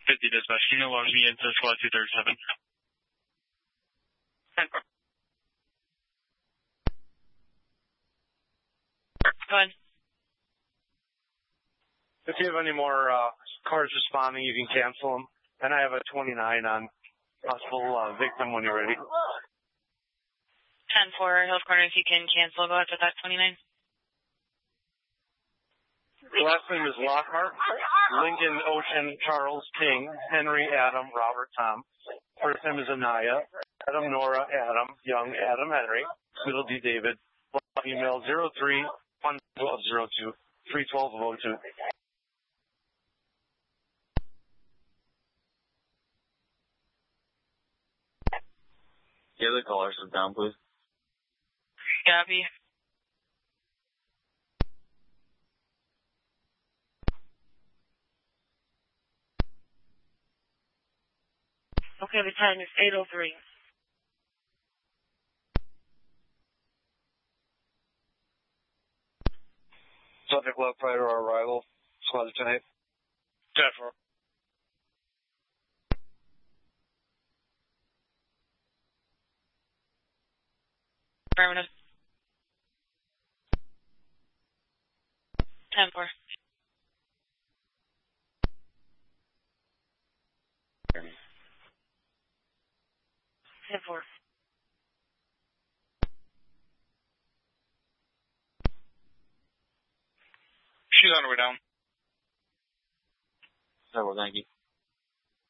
50 dispatch. Can you log me into squad 237? 10-4. Go ahead. If you have any more cars responding, you can cancel them. And I have a 29 on possible victim when you're ready. 10-4, Hills Corner, if you can cancel, go after that 29. The last name is Lockhart, Lincoln, Ocean, Charles, King, Henry, Adam, Robert, Tom. First name is Anaya, Adam, Nora, Adam, Young, Adam, Henry, middle D, David. Email 03-1202, 31202. The other callers sit down, please. Gabby. Okay, the time is 8:03. Subject left prior to our arrival. Squad 10-8. 10-4. Affirmative. 10-4. She's on her way down. Thank you.